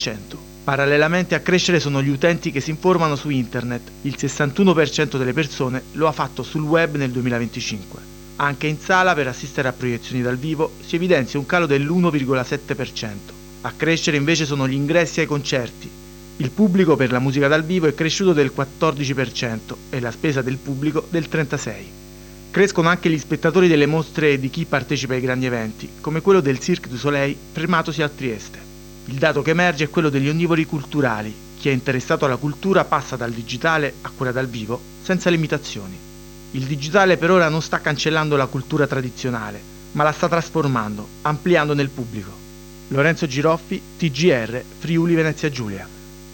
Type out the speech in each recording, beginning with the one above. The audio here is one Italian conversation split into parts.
Parallelamente a crescere sono gli utenti che si informano su internet, il 61% delle persone lo ha fatto sul web nel 2025. Anche in sala per assistere a proiezioni dal vivo si evidenzia un calo dell'1,7%. A crescere invece sono gli ingressi ai concerti. Il pubblico per la musica dal vivo è cresciuto del 14% e la spesa del pubblico del 36%. Crescono anche gli spettatori delle mostre di chi partecipa ai grandi eventi, come quello del Cirque du Soleil fermatosi a Trieste. Il dato che emerge è quello degli onnivori culturali. Chi è interessato alla cultura passa dal digitale a quella dal vivo senza limitazioni. Il digitale per ora non sta cancellando la cultura tradizionale, ma la sta trasformando, ampliando nel pubblico. Lorenzo Giroffi, TGR, Friuli Venezia Giulia.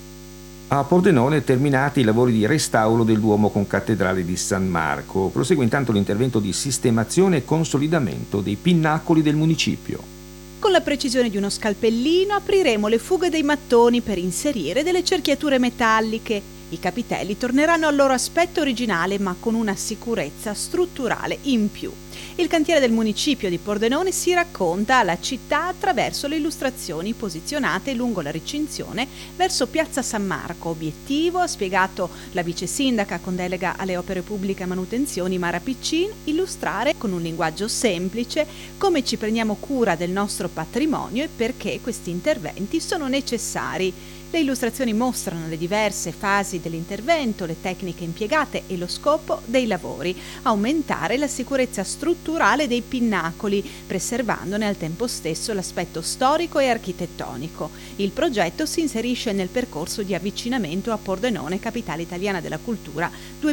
A Pordenone terminati i lavori di restauro del Duomo con Cattedrale di San Marco. Prosegue intanto l'intervento di sistemazione e consolidamento dei pinnacoli del municipio. Con la precisione di uno scalpellino apriremo le fughe dei mattoni per inserire delle cerchiature metalliche. I capitelli torneranno al loro aspetto originale ma con una sicurezza strutturale in più. Il cantiere del municipio di Pordenone si racconta alla città attraverso le illustrazioni posizionate lungo la recinzione verso Piazza San Marco. Obiettivo, ha spiegato la vice sindaca con delega alle opere pubbliche e manutenzioni Mara Piccin, illustrare con un linguaggio semplice come ci prendiamo cura del nostro patrimonio e perché questi interventi sono necessari. Le illustrazioni mostrano le diverse fasi dell'intervento, le tecniche impiegate e lo scopo dei lavori, aumentare la sicurezza strutturale dei pinnacoli, preservandone al tempo stesso l'aspetto storico e architettonico. Il progetto si inserisce nel percorso di avvicinamento a Pordenone, capitale italiana della cultura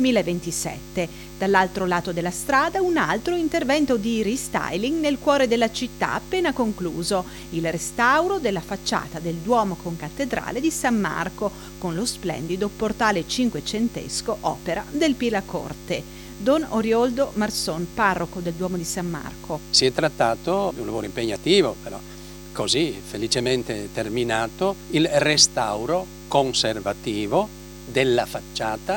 2027. Dall'altro lato della strada un altro intervento di restyling nel cuore della città appena concluso, il restauro della facciata del Duomo con Cattedrale di San Marco con lo splendido portale cinquecentesco opera del Pilacorte. Don Orioldo Marson, parroco del Duomo di San Marco. Si è trattato di un lavoro impegnativo, però così felicemente terminato, il restauro conservativo della facciata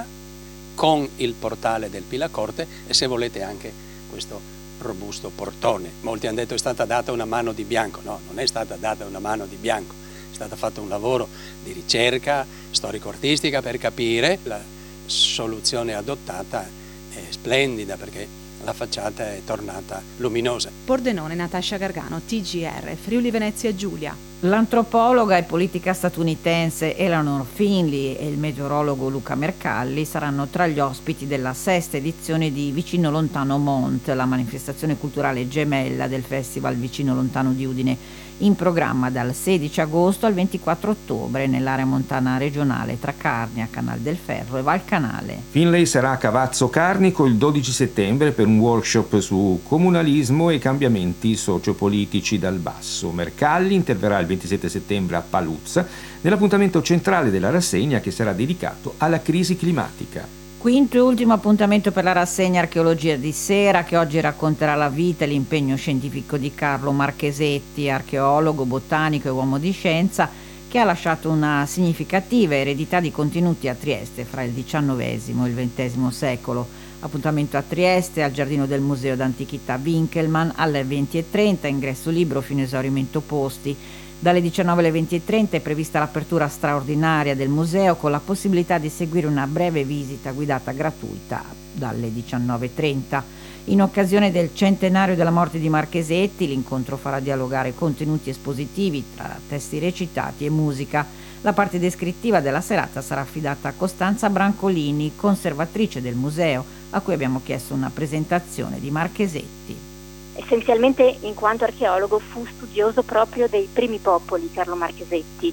con il portale del Pilacorte e se volete anche questo robusto portone. Molti hanno detto è stata data una mano di bianco, no, non è stata data una mano di bianco, è stato fatto un lavoro di ricerca storico-artistica per capire la soluzione adottata è splendida perché la facciata è tornata luminosa. Pordenone, Natascia Gargano, TGR, Friuli Venezia Giulia. L'antropologa e politica statunitense Eleanor Finley e il meteorologo Luca Mercalli saranno tra gli ospiti della 6ª edizione di Vicino Lontano Mont, la manifestazione culturale gemella del Festival Vicino Lontano di Udine, in programma dal 16 agosto al 24 ottobre nell'area montana regionale tra Carnia, Canal del Ferro e Val Canale. Finlay sarà a Cavazzo Carnico il 12 settembre per un workshop su comunalismo e cambiamenti sociopolitici dal basso. Mercalli interverrà il 27 settembre a Paluzza nell'appuntamento centrale della rassegna che sarà dedicato alla crisi climatica. Quinto e ultimo appuntamento per la rassegna Archeologia di Sera, che oggi racconterà la vita e l'impegno scientifico di Carlo Marchesetti, archeologo, botanico e uomo di scienza, che ha lasciato una significativa eredità di contenuti a Trieste fra il XIX e il XX secolo. Appuntamento a Trieste, al giardino del Museo d'Antichità Winkelmann, alle 20:30, ingresso libero fino a esaurimento posti. Dalle 19 alle 20:30 è prevista l'apertura straordinaria del museo con la possibilità di seguire una breve visita guidata gratuita dalle 19:30. In occasione del centenario della morte di Marchesetti, l'incontro farà dialogare contenuti espositivi tra testi recitati e musica. La parte descrittiva della serata sarà affidata a Costanza Brancolini, conservatrice del museo, a cui abbiamo chiesto una presentazione di Marchesetti. Essenzialmente in quanto archeologo fu studioso proprio dei primi popoli Carlo Marchesetti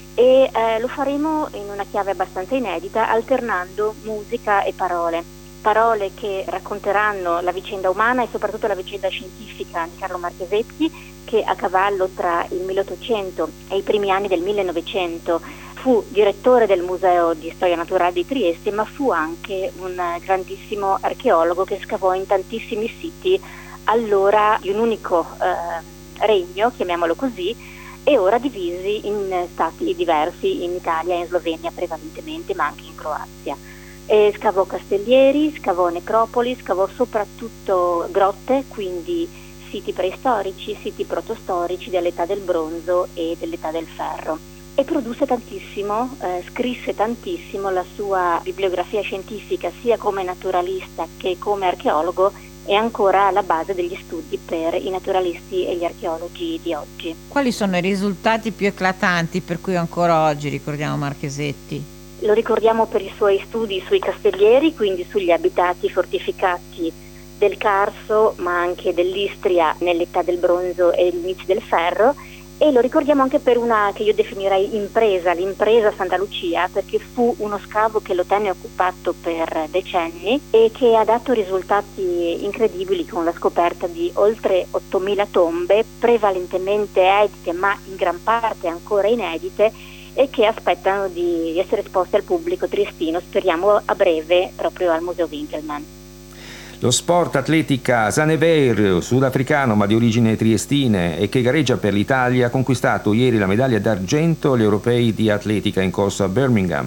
e lo faremo in una chiave abbastanza inedita alternando musica e parole che racconteranno la vicenda umana e soprattutto la vicenda scientifica di Carlo Marchesetti, che a cavallo tra il 1800 e i primi anni del 1900 fu direttore del Museo di Storia Naturale di Trieste, ma fu anche un grandissimo archeologo che scavò in tantissimi siti allora di un unico regno, chiamiamolo così, e ora divisi in stati diversi, in Italia e in Slovenia prevalentemente, ma anche in Croazia. E scavò castellieri, scavò necropoli, scavò soprattutto grotte, quindi siti preistorici, siti protostorici dell'età del bronzo e dell'età del ferro. e produsse tantissimo, scrisse tantissimo. La sua bibliografia scientifica, sia come naturalista che come archeologo, è ancora alla base degli studi per i naturalisti e gli archeologi di oggi. Quali sono i risultati più eclatanti per cui ancora oggi ricordiamo Marchesetti? Lo ricordiamo per i suoi studi sui castellieri, quindi sugli abitati fortificati del Carso, ma anche dell'Istria nell'età del bronzo e all'inizio del ferro, e lo ricordiamo anche per una che io definirei impresa, l'impresa Santa Lucia, perché fu uno scavo che lo tenne occupato per decenni e che ha dato risultati incredibili, con la scoperta di oltre 8.000 tombe, prevalentemente edite ma in gran parte ancora inedite, e che aspettano di essere esposte al pubblico triestino, speriamo a breve, proprio al Museo Winkelmann. Lo sport atletica Zanever, sudafricano ma di origini triestine e che gareggia per l'Italia, ha conquistato ieri la medaglia d'argento agli europei di atletica in corso a Birmingham.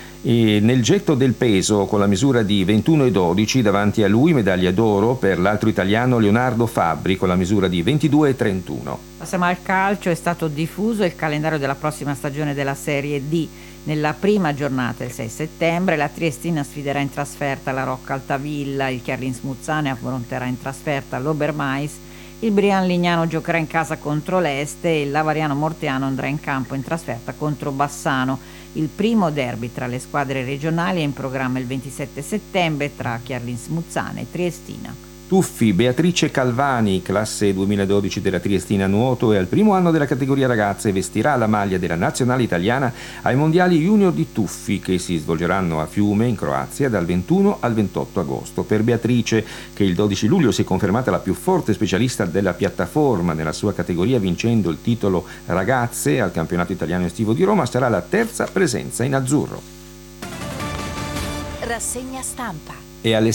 E nel getto del peso, con la misura di 21,12, davanti a lui medaglia d'oro per l'altro italiano Leonardo Fabbri con la misura di 22,31. Passiamo al calcio. È stato diffuso il calendario della prossima stagione della Serie D. Nella prima giornata, il 6 settembre, la Triestina sfiderà in trasferta la Rocca Altavilla, il Chiarlins Muzzane affronterà in trasferta l'Obermais, il Brian Lignano giocherà in casa contro l'Este e il Lavariano Morteano andrà in campo in trasferta contro Bassano. Il primo derby tra le squadre regionali è in programma il 27 settembre tra Chiarlins Muzzane e Triestina. Tuffi, Beatrice Calvani, classe 2012 della Triestina Nuoto, e al primo anno della categoria ragazze vestirà la maglia della nazionale italiana ai mondiali junior di tuffi che si svolgeranno a Fiume in Croazia dal 21 al 28 agosto. Per Beatrice, che il 12 luglio si è confermata la più forte specialista della piattaforma nella sua categoria vincendo il titolo ragazze al campionato italiano estivo di Roma, sarà la terza presenza in azzurro. Rassegna stampa. E alle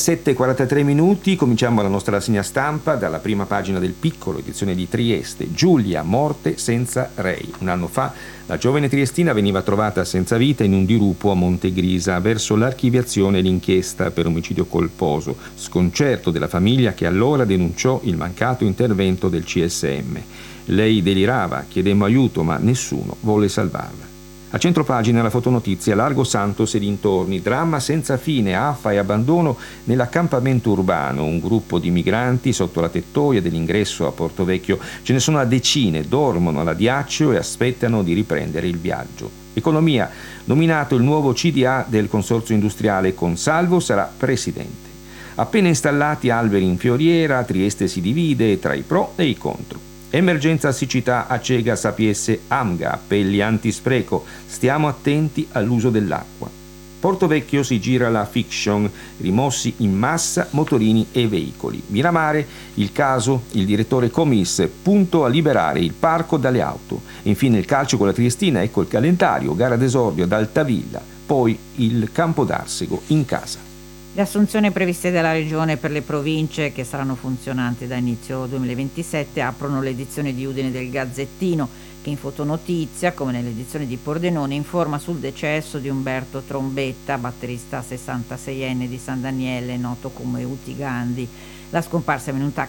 7:43 cominciamo la nostra rassegna stampa dalla prima pagina del Piccolo, edizione di Trieste. Giulia, morte senza rei. Un anno fa la giovane triestina veniva trovata senza vita in un dirupo a Montegrisa, verso l'archiviazione e l'inchiesta per omicidio colposo. Sconcerto della famiglia, che allora denunciò il mancato intervento del CSM. Lei delirava, chiedemmo aiuto, ma nessuno volle salvarla. A centropagina la fotonotizia Largo Santos e dintorni, dramma senza fine, affa e abbandono nell'accampamento urbano, un gruppo di migranti sotto la tettoia dell'ingresso a Portovecchio, ce ne sono a decine, dormono all'addiaccio e aspettano di riprendere il viaggio. Economia, nominato il nuovo CDA del consorzio industriale, Consalvo sarà presidente. Appena installati alberi in fioriera, Trieste si divide tra i pro e i contro. Emergenza siccità a Cega Sapiesse Amga, appelli antispreco, stiamo attenti all'uso dell'acqua. Portovecchio si gira la fiction, rimossi in massa motorini e veicoli. Miramare, il caso, il direttore Comis, punto a liberare il parco dalle auto. Infine il calcio con la Triestina, ecco il calendario, gara d'esordio ad Altavilla, poi il Campo d'Arsego in casa. Le assunzioni previste dalla Regione per le province, che saranno funzionanti da inizio 2027, aprono l'edizione di Udine del Gazzettino, che in fotonotizia, come nell'edizione di Pordenone, informa sul decesso di Umberto Trombetta, batterista 66enne di San Daniele, noto come Uti Gandhi. La scomparsa è venuta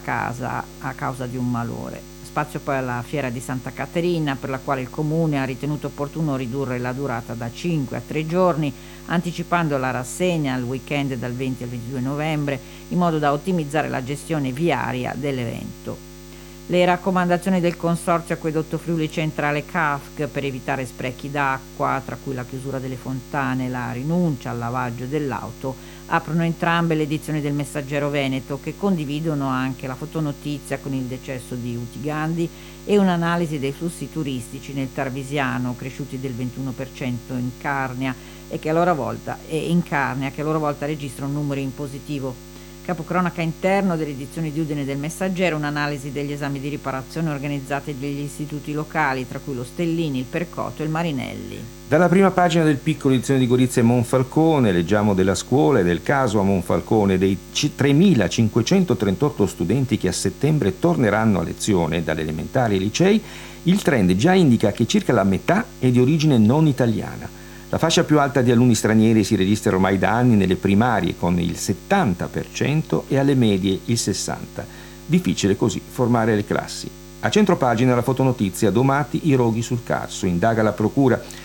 a causa di un malore. Spazio poi alla Fiera di Santa Caterina, per la quale il Comune ha ritenuto opportuno ridurre la durata da 5 a 3 giorni, anticipando la rassegna al weekend dal 20 al 22 novembre, in modo da ottimizzare la gestione viaria dell'evento. Le raccomandazioni del Consorzio Acquedotto Friuli Centrale CAFC per evitare sprechi d'acqua, tra cui la chiusura delle fontane e la rinuncia al lavaggio dell'auto, aprono entrambe le edizioni del Messaggero Veneto, che condividono anche la fotonotizia con il decesso di Uti Gandhi e un'analisi dei flussi turistici nel Tarvisiano, cresciuti del 21% in Carnia e che a loro volta registra un numero in positivo. Capocronaca interno delle edizioni di Udine del Messaggero, un'analisi degli esami di riparazione organizzati dagli istituti locali, tra cui lo Stellini, il Percoto e il Marinelli. Dalla prima pagina del Piccolo, edizione di Gorizia e Monfalcone, leggiamo della scuola e del caso a Monfalcone dei 3.538 studenti che a settembre torneranno a lezione dalle elementari ai licei. Il trend già indica che circa la metà è di origine non italiana. La fascia più alta di alunni stranieri si registra ormai da anni nelle primarie con il 70% e alle medie il 60%. Difficile così formare le classi. A centropagina la fotonotizia: domati i roghi sul Carso, indaga la procura.